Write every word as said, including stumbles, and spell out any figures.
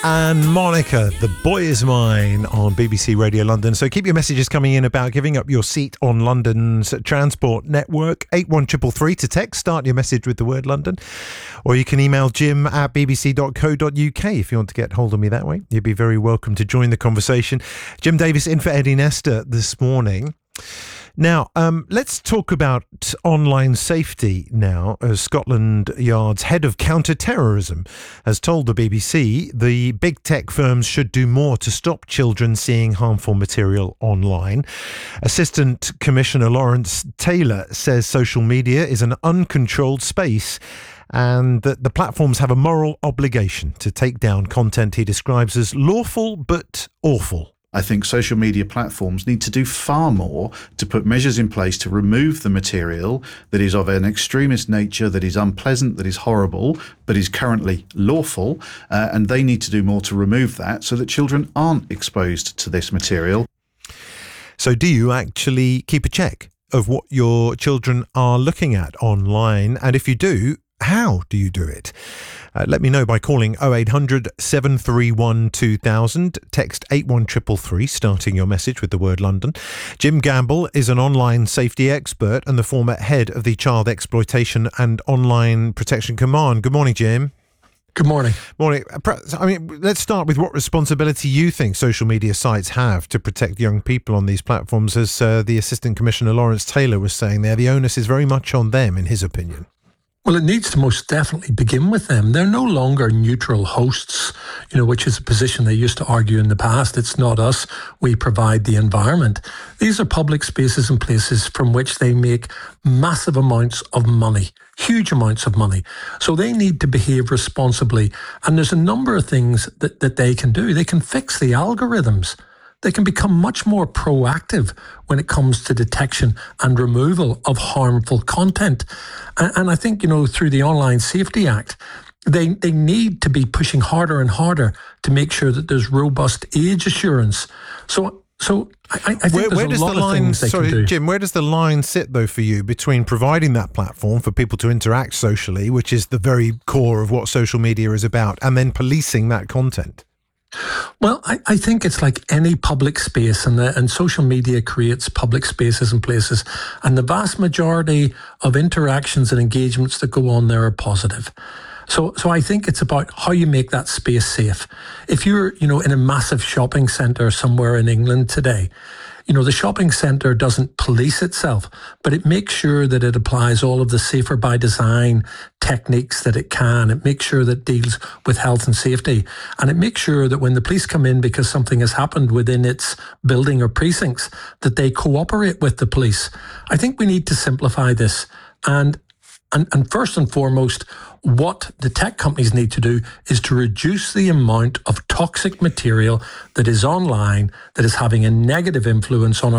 And Monica, The Boy Is Mine on B B C Radio London. So keep your messages coming in about giving up your seat on London's transport network. eight one three three three to text. Start your message with the word London. Or you can email jim at b b c dot co dot u k if you want to get hold of me that way. You'd be very welcome to join the conversation. Jim Davis in for Eddie Nestor this morning. Now, um, let's talk about online safety now, as Scotland Yard's head of counter-terrorism has told the B B C the big tech firms should do more to stop children seeing harmful material online. Assistant Commissioner Lawrence Taylor says social media is an uncontrolled space and that the platforms have a moral obligation to take down content he describes as lawful but awful. I think social media platforms need to do far more to put measures in place to remove the material that is of an extremist nature, that is unpleasant, that is horrible, but is currently lawful. Uh, and they need to do more to remove that so that children aren't exposed to this material. So do you actually keep a check of what your children are looking at online? And if you do, how do you do it? Uh, let me know by calling oh eight hundred, seven three one, two thousand. Text eight one three three three, starting your message with the word London. Jim Gamble is an online safety expert and the former head of the Child Exploitation and Online Protection Command. Good morning, Jim. Good morning. Morning. I mean, let's start with what responsibility you think social media sites have to protect young people on these platforms. As uh, the Assistant Commissioner Lawrence Taylor was saying there, the onus is very much on them, in his opinion. Well, it needs to most definitely begin with them. They're no longer neutral hosts, you know, which is a position they used to argue in the past. It's not us. We provide the environment. These are public spaces and places from which they make massive amounts of money, huge amounts of money. So they need to behave responsibly. And there's a number of things that, that they can do. They can fix the algorithms. They can become much more proactive when it comes to detection and removal of harmful content. And, and I think, you know, through the Online Safety Act, they, they need to be pushing harder and harder to make sure that there's robust age assurance. So So I, I think where, there's where a does lot the line, of things they sorry, can do. Jim, where does the line sit, though, for you between providing that platform for people to interact socially, which is the very core of what social media is about, and then policing that content? Well, I, I think it's like any public space, and the, and social media creates public spaces and places, and the vast majority of interactions and engagements that go on there are positive. So, so I think it's about how you make that space safe. If you're, you know, in a massive shopping centre somewhere in England today, you know, the shopping centre doesn't police itself, but it makes sure that it applies all of the safer by design techniques that it can. It makes sure that it deals with health and safety. And it makes sure that when the police come in because something has happened within its building or precincts, that they cooperate with the police. I think we need to simplify this. And And, and first and foremost, what the tech companies need to do is to reduce the amount of toxic material that is online that is having a negative influence on our